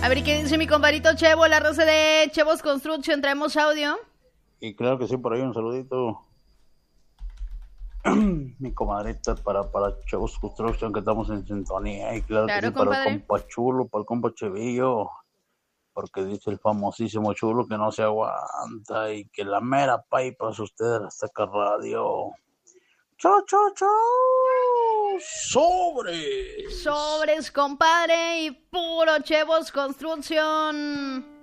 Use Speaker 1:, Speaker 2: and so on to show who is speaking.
Speaker 1: A ver qué dice mi compadrito Chevo, la raza de Chevos Construction. ¿Traemos audio?
Speaker 2: Y claro que sí, por ahí un saludito. Mi comadrita para Chavos Construction, que estamos en sintonía. Y claro que
Speaker 1: Claro,
Speaker 2: sí, para el
Speaker 1: compadre.
Speaker 2: compa Chulo, para el compa Chevillo. Porque dice el famosísimo Chulo que no se aguanta y que la mera paipa es usted hasta que radio. ¡Chau, chau, chau! ¡Sobres!
Speaker 1: Sobres, compadre, y puro Chevos Construction.